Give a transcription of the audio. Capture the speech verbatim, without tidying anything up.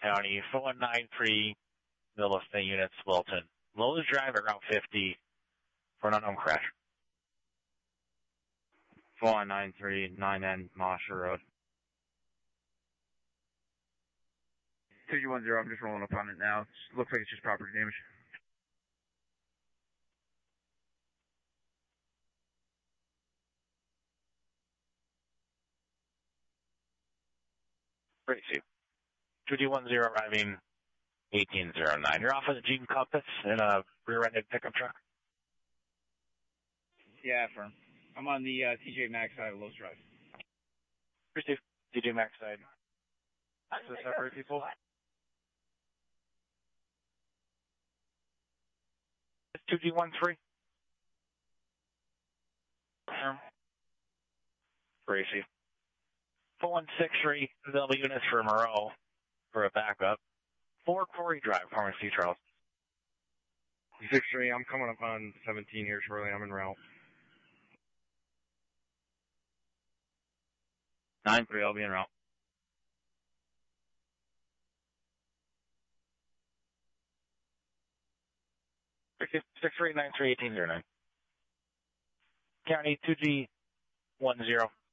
County, four one nine three, Middle of State Units, Wilton. Lowe's Drive at Route fifty for an unknown crash. four one nine three, nine N, Marshall Road. two G one zero, I'm just rolling up on it now. It looks like it's just property damage. Tracy. two G one zero arriving eighteen oh nine. You're off of the Jeep Compass in a rear-ended pickup truck? Yeah, firm. I'm on the uh, T J Maxx side of Lowe's Drive. Receive. T J Maxx side. So separate people? It's two G one three. Firm. Tracy. four one six three, available units for Moreau for a backup. four Quarry Drive, Pharmacy, Charles. six three, I'm coming up on seventeen here shortly. I'm en route. nine three, I'll be en route. six three nine three eighteen oh nine. County two G one zero.